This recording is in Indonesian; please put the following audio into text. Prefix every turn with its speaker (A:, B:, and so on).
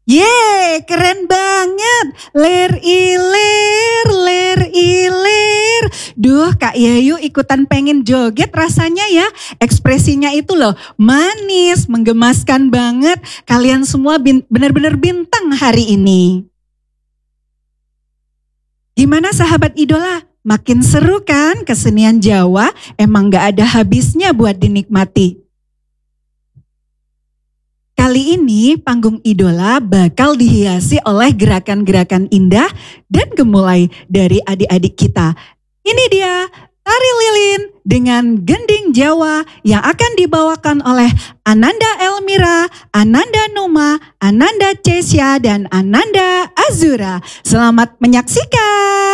A: Yeay, keren banget. Ler ilir. Duh, Kak Yayu ikutan pengen joget rasanya ya. Ekspresinya itu loh manis, menggemaskan banget. Kalian semua benar-benar bintang hari ini. Gimana sahabat idola? Makin seru kan kesenian Jawa? Emang gak ada habisnya buat dinikmati. Kali ini panggung idola bakal dihiasi oleh gerakan-gerakan indah dan gemulai dari adik-adik kita. Ini dia tari lilin dengan gending Jawa yang akan dibawakan oleh Ananda Elmira, Ananda Numa, Ananda Cesya, dan Ananda Azura. Selamat menyaksikan.